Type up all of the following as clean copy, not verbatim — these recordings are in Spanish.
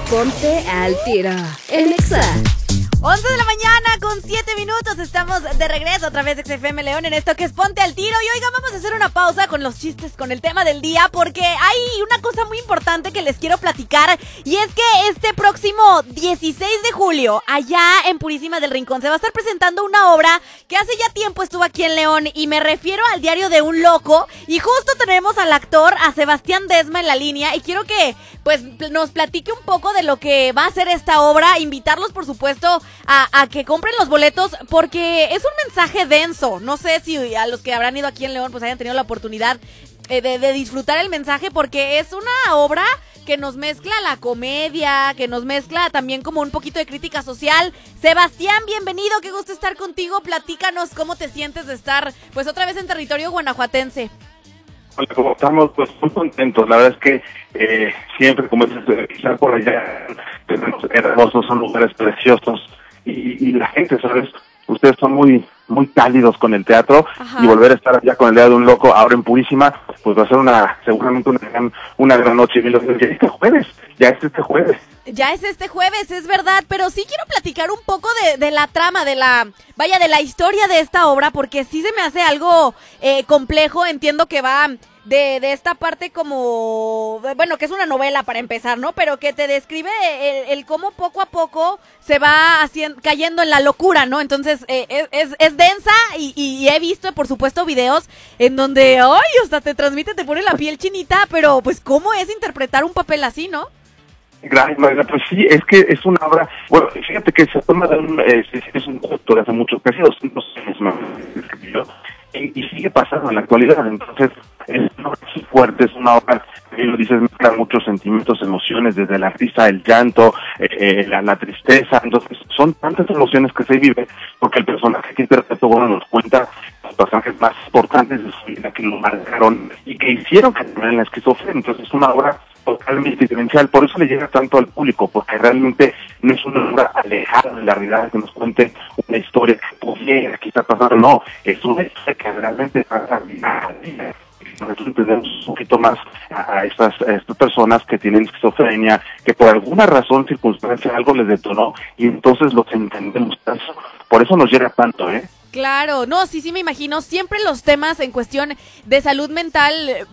Ponte al tiro en Exa. 11 de la mañana con 7 minutos. Estamos de regreso otra vez XFM León en esto que es Ponte al Tiro. Y oigan, vamos a hacer una pausa con los chistes, con el tema del día, porque hay una cosa muy importante que les quiero platicar. Y es que este próximo 16 de julio, allá en Purísima del Rincón, se va a estar presentando una obra que hace ya tiempo estuvo aquí en León. Y me refiero al Diario de un Loco. Y justo tenemos al actor, a Sebastián Desma, en la línea. Y quiero que pues nos platique un poco de lo que va a ser esta obra. Invitarlos, por supuesto, a que compren los boletos, porque es un mensaje denso. No sé si a los que habrán ido aquí en León pues hayan tenido la oportunidad de disfrutar el mensaje, porque es una obra que nos mezcla la comedia, que nos mezcla también como un poquito de crítica social. Sebastián, bienvenido, qué gusto estar contigo. Platícanos cómo te sientes de estar pues otra vez en territorio guanajuatense. Hola, ¿cómo estamos? Pues muy contentos. La verdad es que siempre, como dices, quizá por allá, hermosos, son lugares preciosos y la gente, ¿sabes? Ustedes son muy cálidos con el teatro. Ajá. Y volver a estar allá con el Día de un Loco ahora en Purísima, pues va a ser seguramente una gran noche. Y ya es este jueves. Ya es este jueves, es verdad, pero sí quiero platicar un poco de la trama, de la historia de esta obra, porque sí se me hace algo complejo. Entiendo que va de esta parte como, bueno, que es una novela para empezar, ¿no? Pero que te describe el cómo poco a poco se va cayendo en la locura, ¿no? Entonces es densa y he visto, por supuesto, videos en donde, ¡ay! Hasta te transmite, te pone la piel chinita, pero pues ¿cómo es interpretar un papel así, no? Gracias, María. Pues sí, es que es una obra, bueno, fíjate que se toma es un autor de hace mucho, casi 200 años más que escribió, y sigue pasando en la actualidad. Entonces es una obra muy fuerte, es una obra, bien lo dices, mezcla muchos sentimientos, emociones, desde la risa, el llanto, la tristeza. Entonces son tantas emociones que se vive, porque el personaje que interpretó, bueno, nos cuenta los pasajes más importantes de su vida que lo marcaron y que hicieron que tuvieran la esquizofrenia. Entonces es una obra totalmente diferencial, por eso le llega tanto al público, porque realmente no es una obra alejada de la realidad que nos cuente una historia que pudiera quizá pasar, no, es una historia que realmente pasa día a día. Nosotros entendemos un poquito más a estas personas que tienen esquizofrenia, que por alguna razón, circunstancia, algo les detonó, y entonces los entendemos tanto. Por eso nos llega tanto, ¿eh? Claro, no, sí me imagino. Siempre los temas en cuestión de salud mental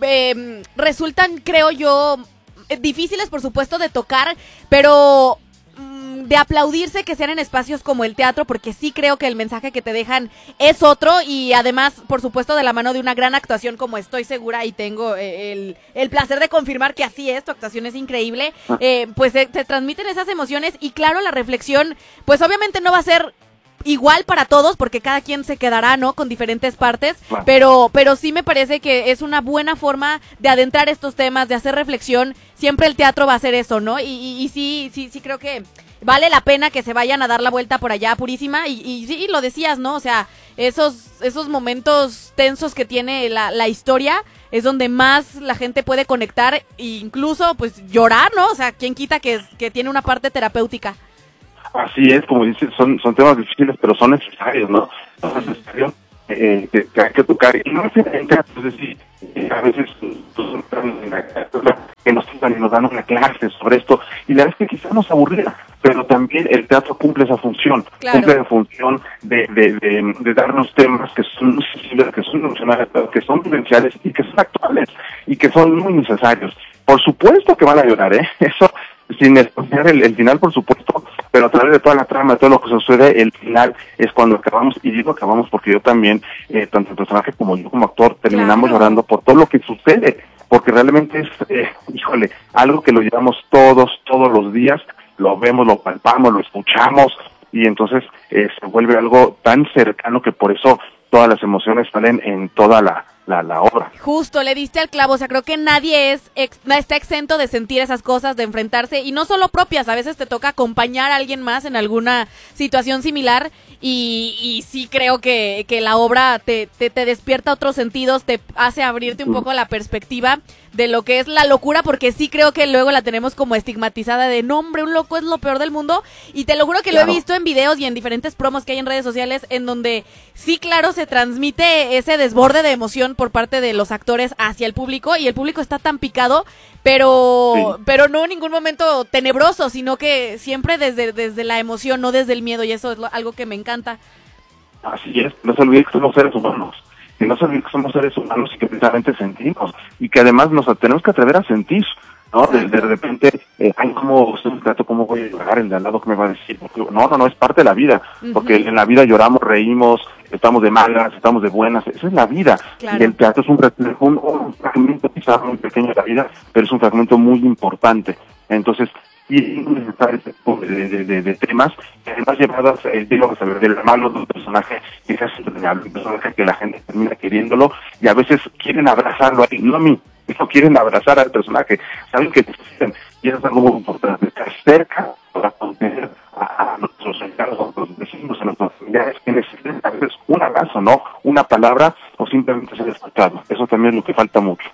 resultan, creo yo, difíciles, por supuesto, de tocar, pero de aplaudirse que sean en espacios como el teatro, porque sí creo que el mensaje que te dejan es otro, y además, por supuesto, de la mano de una gran actuación, como estoy segura y tengo el placer de confirmar que así es, tu actuación es increíble. Pues te transmiten esas emociones, y claro, la reflexión, pues obviamente no va a ser igual para todos, porque cada quien se quedará, ¿no?, con diferentes partes, claro. pero sí me parece que es una buena forma de adentrar estos temas, de hacer reflexión. Siempre el teatro va a hacer eso, ¿no? Y sí creo que vale la pena que se vayan a dar la vuelta por allá a Purísima, y sí, lo decías, ¿no? O sea, esos momentos tensos que tiene la historia es donde más la gente puede conectar e incluso, pues, llorar, ¿no? O sea, ¿quién quita que tiene una parte terapéutica? Así es, como dices, son temas difíciles, pero son necesarios, ¿no? Son necesarios que hay que tocar. Y no necesariamente, pues decir, a veces que nos sigan y nos dan una clase sobre esto, y la verdad es que quizás nos aburría, pero también el teatro cumple esa función, claro. Cumple la función de darnos temas que son muy sensibles, que son emocionales, que son vivenciales y que son actuales y que son muy necesarios. Por supuesto que van a llorar, eso sin escuchar el final, por supuesto, pero a través de toda la trama, de todo lo que sucede, el final es cuando acabamos, y digo acabamos porque yo también, tanto el personaje como yo como actor, terminamos llorando por todo lo que sucede, porque realmente es, algo que lo llevamos todos los días, lo vemos, lo palpamos, lo escuchamos, y entonces se vuelve algo tan cercano que por eso todas las emociones salen en toda la obra. Justo, le diste al clavo. O sea, creo que nadie está exento de sentir esas cosas, de enfrentarse, y no solo propias, a veces te toca acompañar a alguien más en alguna situación similar, y sí creo que la obra te despierta otros sentidos, te hace abrirte un poco la perspectiva de lo que es la locura, porque sí creo que luego la tenemos como estigmatizada de, no hombre, un loco es lo peor del mundo, y te lo juro que claro. Lo he visto en videos y en diferentes promos que hay en redes sociales, en donde sí, claro, se transmite ese desborde de emoción atención por parte de los actores hacia el público, y el público está tan picado, pero no en ningún momento tenebroso, sino que siempre desde la emoción, no desde el miedo, y eso es algo que me encanta. Así es, no se olvide que somos seres humanos, que no se olvide que somos seres humanos y que precisamente sentimos, y que además nos tenemos que atrever a sentir, ¿no? De repente, ay, ¿cómo estoy un trato? ¿Cómo voy a llorar? El de al lado, ¿qué me va a decir? Porque, no, es parte de la vida, porque en la vida lloramos, reímos, estamos de malas, estamos de buenas, esa es la vida. Claro. Y el teatro es un fragmento quizás muy pequeño de la vida, pero es un fragmento muy importante. Entonces, y necesitar ese tipo de temas, que además llevadas, digo, a ver, de la mano de un personaje que se hace entrañable, un personaje que la gente termina queriéndolo, y a veces quieren abrazarlo ahí, no a mí, no quieren abrazar al personaje, saben que necesitan, y eso es algo muy importante, estar cerca para contener a nuestros encargos, a nuestros vecinos, a nuestros familiares que necesitan a veces un abrazo, ¿no? Una palabra, o simplemente ser escuchado. Eso también es lo que falta mucho.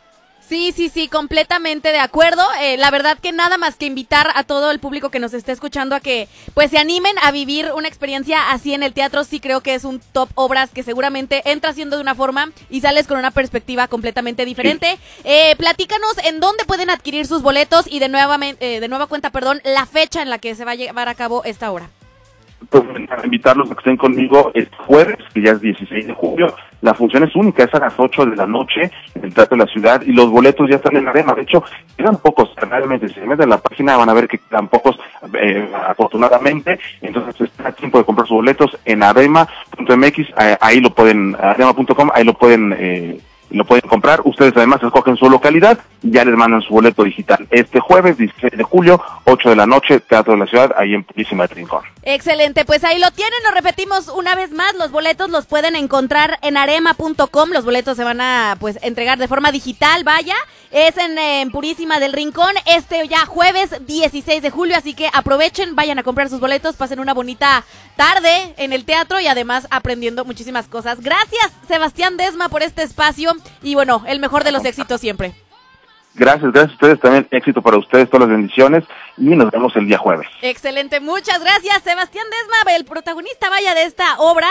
Sí, completamente de acuerdo. La verdad que nada más que invitar a todo el público que nos esté escuchando a que pues se animen a vivir una experiencia así en el teatro. Sí creo que es un top obras que seguramente entras haciendo de una forma y sales con una perspectiva completamente diferente. Platícanos en dónde pueden adquirir sus boletos y de nueva cuenta, la fecha en la que se va a llevar a cabo esta obra. Pues para invitarlos a que estén conmigo este jueves, que ya es 16 de julio. La función es única, es a las 8 de la noche en el Teatro de la Ciudad, y los boletos ya están en Arema. De hecho, quedan pocos, realmente. Si se meten en la página van a ver que quedan pocos, afortunadamente. Entonces está a tiempo de comprar sus boletos en arema.mx, ahí lo pueden, arema.com, ahí lo pueden comprar. Ustedes además escogen su localidad y ya les mandan su boleto digital. Este jueves, 16 de julio, 8 de la noche, Teatro de la Ciudad, ahí en Purísima del Rincón. Excelente, pues ahí lo tienen, nos repetimos una vez más, los boletos los pueden encontrar en arema.com, los boletos se van a entregar de forma digital, vaya, es en Purísima del Rincón, ya jueves 16 de julio, así que aprovechen, vayan a comprar sus boletos, pasen una bonita tarde en el teatro y además aprendiendo muchísimas cosas. Gracias, Sebastián Desma, por este espacio y bueno, el mejor de los éxitos siempre. Gracias a ustedes también, éxito para ustedes, todas las bendiciones, y nos vemos el día jueves. Excelente, muchas gracias, Sebastián Desma, el protagonista, vaya, de esta obra,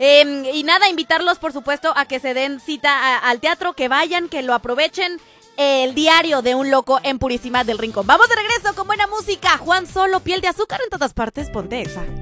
y nada, invitarlos por supuesto a que se den cita al teatro, que vayan, que lo aprovechen, el diario de un loco en Purísima del Rincón. Vamos de regreso con buena música, Juan Solo, Piel de Azúcar, en todas partes, ponte Exa.